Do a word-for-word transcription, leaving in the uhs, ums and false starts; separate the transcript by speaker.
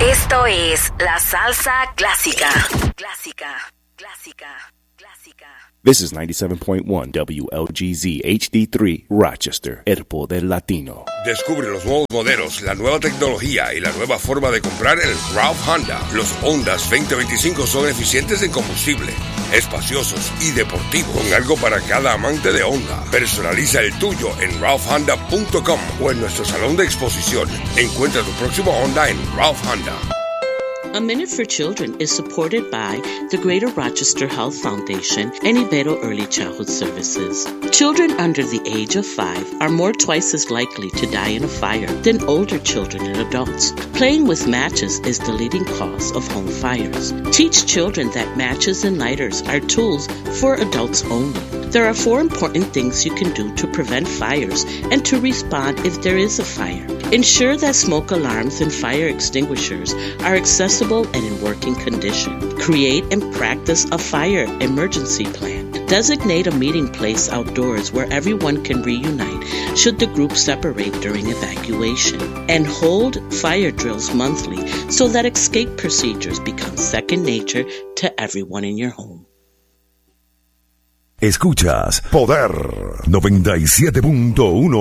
Speaker 1: Esto es La Salsa Clásica. Clásica, clásica, clásica.
Speaker 2: This is ninety-seven point one W L G Z H D three, Rochester, el poder latino.
Speaker 3: Descubre los nuevos modelos, la nueva tecnología y la nueva forma de comprar en Ralph Honda. Los Hondas veinte veinticinco son eficientes en combustible, espaciosos y deportivos, con algo para cada amante de Honda. Personaliza el tuyo en ralph honda punto com o en nuestro salón de exposición. Encuentra tu próximo Honda en Ralph Honda.
Speaker 4: A Minute for Children is supported by the Greater Rochester Health Foundation and Ibero Early Childhood Services. Children under the age of five are more twice as likely to die in a fire than older children and adults. Playing with matches is the leading cause of home fires. Teach children that matches and lighters are tools for adults only. There are four important things you can do to prevent fires and to respond if there is a fire. Ensure that smoke alarms and fire extinguishers are accessible and in working condition. Create and practice a fire emergency plan. Designate a meeting place outdoors where everyone can reunite should the group separate during evacuation. And hold fire drills monthly so that escape procedures become second nature to everyone in your home.
Speaker 5: Escuchas Poder noventa y siete punto uno